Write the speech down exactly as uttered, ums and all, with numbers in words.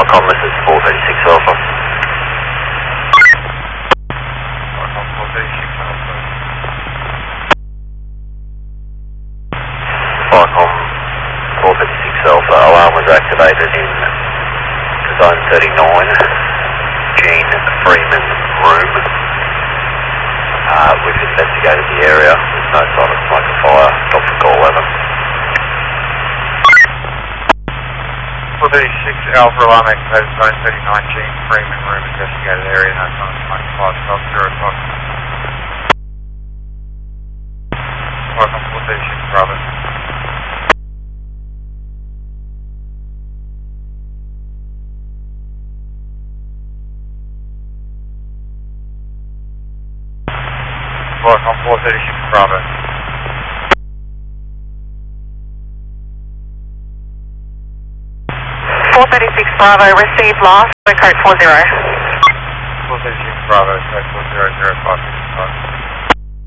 Welcome, this is four thirty-six Alpha. Welcome, four thirty-six Alpha. Welcome, four thirty-six Alpha. Alarm was activated in zone thirty-nine, Gene Freeman room. Uh, we've investigated the area. There's no sign of smoke or fire. Stop for call eleven. four thirty-six Alpha, alarm activated, zone thirty-nine, Gene Freeman room, investigated area, no sign of smoke or fire. Stop zero o'clock. Welcome, four thirty-six Bravo. Welcome, four thirty-six Bravo. four thirty-six Bravo, received last, code four zero. four thirty-six Bravo, code four zero zero five six five.